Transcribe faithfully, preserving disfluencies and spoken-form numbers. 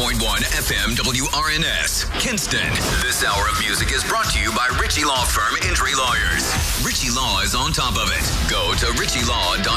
point one F M W R N S, Kinston. This hour of music is brought to you by Ritchie Law Firm Injury Lawyers. Ritchie Law is on top of it. Go to ritchie law dot